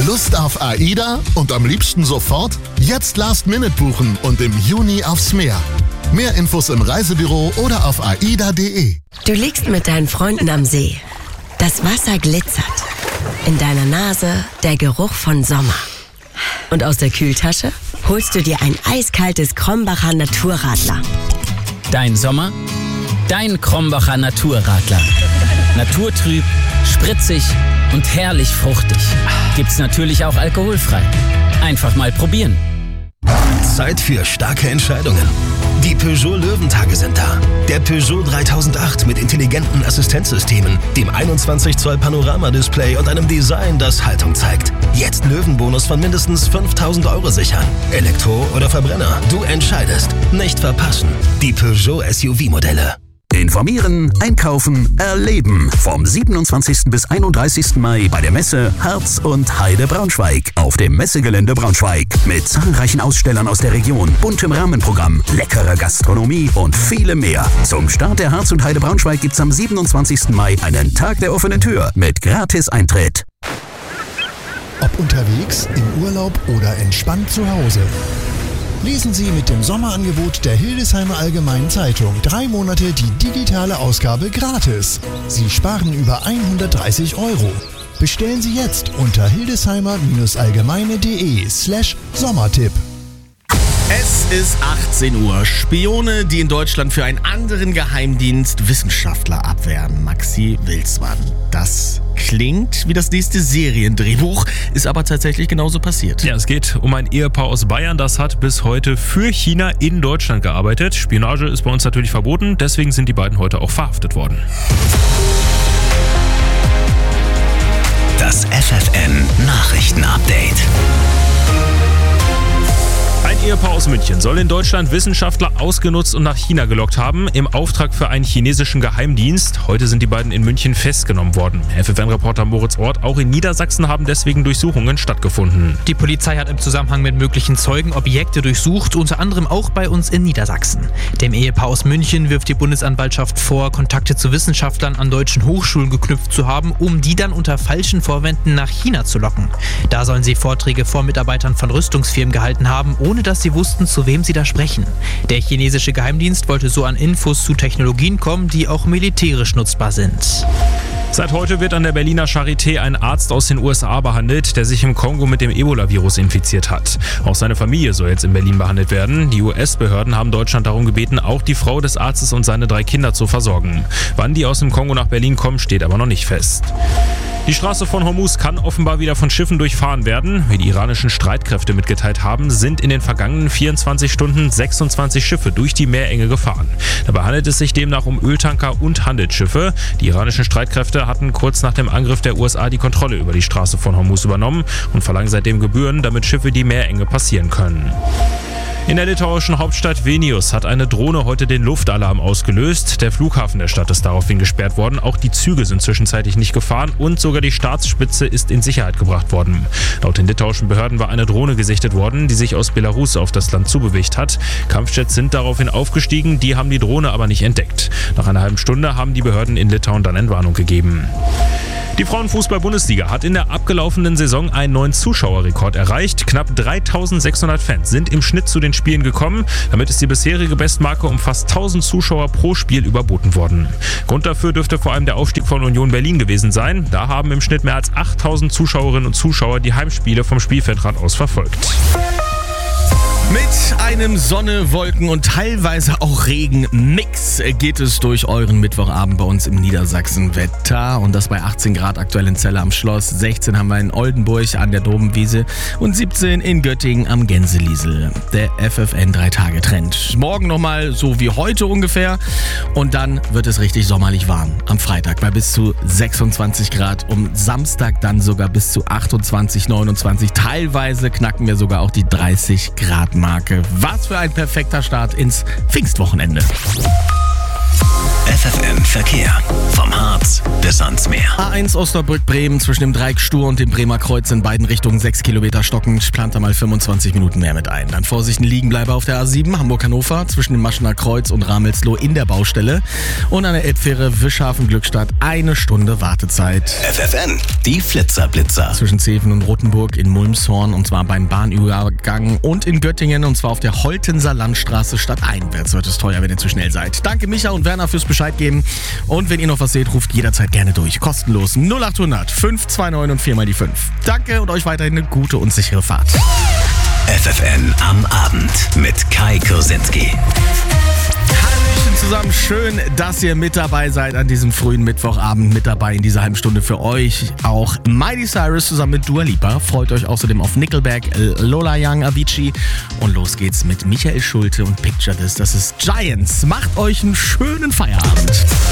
Lust auf AIDA und am liebsten sofort? Jetzt Last-Minute buchen und im Juni aufs Meer. Mehr Infos im Reisebüro oder auf aida.de. Du liegst mit deinen Freunden am See. Das Wasser glitzert. In deiner Nase der Geruch von Sommer. Und aus der Kühltasche holst du dir ein eiskaltes Krombacher Naturradler. Dein Sommer? Dein Krombacher Naturradler. Naturtrüb, spritzig und herrlich fruchtig. Gibt's natürlich auch alkoholfrei. Einfach mal probieren. Zeit für starke Entscheidungen. Die Peugeot Löwentage sind da. Der Peugeot 3008 mit intelligenten Assistenzsystemen, dem 21 Zoll Panoramadisplay und einem Design, das Haltung zeigt. Jetzt Löwenbonus von mindestens 5.000 € sichern. Elektro oder Verbrenner, du entscheidest. Nicht verpassen. Die Peugeot SUV-Modelle. Informieren, einkaufen, erleben. Vom 27. bis 31. Mai bei der Messe Harz und Heide Braunschweig auf dem Messegelände Braunschweig. Mit zahlreichen Ausstellern aus der Region, buntem Rahmenprogramm, leckerer Gastronomie und vielem mehr. Zum Start der Harz und Heide Braunschweig gibt's am 27. Mai einen Tag der offenen Tür mit Gratis-Eintritt. Ob unterwegs, im Urlaub oder entspannt zu Hause. Lesen Sie mit dem Sommerangebot der Hildesheimer Allgemeinen Zeitung 3 Monate die digitale Ausgabe gratis. Sie sparen über 130 €. Bestellen Sie jetzt unter hildesheimer-allgemeine.de/Sommertipp. Es ist 18 Uhr. Spione, die in Deutschland für einen anderen Geheimdienst Wissenschaftler abwehren. Maxi Wilsmann. Das klingt wie das nächste Seriendrehbuch, ist aber tatsächlich genauso passiert. Ja, es geht um ein Ehepaar aus Bayern, das hat bis heute für China in Deutschland gearbeitet. Spionage ist bei uns natürlich verboten, deswegen sind die beiden heute auch verhaftet worden. Das FFN Nachrichten-Update. Ein Ehepaar aus München soll in Deutschland Wissenschaftler ausgenutzt und nach China gelockt haben, im Auftrag für einen chinesischen Geheimdienst. Heute sind die beiden in München festgenommen worden. FFN-Reporter Moritz Ort, auch in Niedersachsen haben deswegen Durchsuchungen stattgefunden. Die Polizei hat im Zusammenhang mit möglichen Zeugen Objekte durchsucht, unter anderem auch bei uns in Niedersachsen. Dem Ehepaar aus München wirft die Bundesanwaltschaft vor, Kontakte zu Wissenschaftlern an deutschen Hochschulen geknüpft zu haben, um die dann unter falschen Vorwänden nach China zu locken. Da sollen sie Vorträge vor Mitarbeitern von Rüstungsfirmen gehalten haben, ohne dass sie wussten, zu wem sie da sprechen. Der chinesische Geheimdienst wollte so an Infos zu Technologien kommen, die auch militärisch nutzbar sind. Seit heute wird an der Berliner Charité ein Arzt aus den USA behandelt, der sich im Kongo mit dem Ebola-Virus infiziert hat. Auch seine Familie soll jetzt in Berlin behandelt werden. Die US-Behörden haben Deutschland darum gebeten, auch die Frau des Arztes und seine 3 Kinder zu versorgen. Wann die aus dem Kongo nach Berlin kommen, steht aber noch nicht fest. Die Straße von Hormuz kann offenbar wieder von Schiffen durchfahren werden. Wie die iranischen Streitkräfte mitgeteilt haben, sind in den vergangenen 24 Stunden 26 Schiffe durch die Meerenge gefahren. Dabei handelt es sich demnach um Öltanker und Handelsschiffe. Die iranischen Streitkräfte hatten kurz nach dem Angriff der USA die Kontrolle über die Straße von Hormuz übernommen und verlangen seitdem Gebühren, damit Schiffe die Meerenge passieren können. In der litauischen Hauptstadt Vilnius hat eine Drohne heute den Luftalarm ausgelöst. Der Flughafen der Stadt ist daraufhin gesperrt worden. Auch die Züge sind zwischenzeitlich nicht gefahren und sogar die Staatsspitze ist in Sicherheit gebracht worden. Laut den litauischen Behörden war eine Drohne gesichtet worden, die sich aus Belarus auf das Land zubewegt hat. Kampfjets sind daraufhin aufgestiegen, die haben die Drohne aber nicht entdeckt. Nach einer halben Stunde haben die Behörden in Litauen dann Entwarnung gegeben. Die Frauenfußball-Bundesliga hat in der abgelaufenen Saison einen neuen Zuschauerrekord erreicht. Knapp 3.600 Fans sind im Schnitt zu den Spielen gekommen. Damit ist die bisherige Bestmarke um fast 1.000 Zuschauer pro Spiel überboten worden. Grund dafür dürfte vor allem der Aufstieg von Union Berlin gewesen sein. Da haben im Schnitt mehr als 8.000 Zuschauerinnen und Zuschauer die Heimspiele vom Spielfeldrand aus verfolgt. Mit einem Sonne, Wolken und teilweise auch Regen-Mix geht es durch euren Mittwochabend bei uns im Niedersachsen-Wetter. Und das bei 18 Grad aktuell in Celle am Schloss, 16 haben wir in Oldenburg an der Dobenwiese und 17 in Göttingen am Gänseliesel. Der FFN 3-Tage-Trend. Morgen nochmal so wie heute ungefähr und dann wird es richtig sommerlich warm. Am Freitag bei bis zu 26 Grad, um Samstag dann sogar bis zu 28, 29. Teilweise knacken wir sogar auch die 30 Grad Marke. Was für ein perfekter Start ins Pfingstwochenende. FFN Verkehr. Vom Harz bis ans Meer. A1 Osnabrück-Bremen zwischen dem Dreieck Stur und dem Bremer Kreuz in beiden Richtungen 6 Kilometer stockend. Plant da mal 25 Minuten mehr mit ein. Dann Vorsicht, ein Liegenbleiber auf der A7 Hamburg-Hannover zwischen dem Maschener Kreuz und Ramelsloh in der Baustelle. Und an der Elbfähre Wischhafen-Glückstadt 1 Stunde Wartezeit. FFN, die Flitzer-Blitzer. Zwischen Zeven und Rothenburg in Mulmshorn und zwar beim Bahnübergang und in Göttingen und zwar auf der Holtenser Landstraße stadteinwärts. Wird es teuer, wenn ihr zu schnell seid. Danke Micha und Werner fürs Bescheid geben. Und wenn ihr noch was seht, ruft jederzeit gerne durch. Kostenlos 0800 529 und 4 mal die 5. Danke und euch weiterhin eine gute und sichere Fahrt. FFN am Abend mit Kai Kursinski. Hallöchen zusammen, schön, dass ihr mit dabei seid an diesem frühen Mittwochabend. Mit dabei in dieser halben Stunde für euch auch Miley Cyrus zusammen mit Dua Lipa. Freut euch außerdem auf Nickelback, Lola Young, Avicii. Und los geht's mit Michael Schulte und Picture This. Das ist Giants. Macht euch einen schönen Feierabend.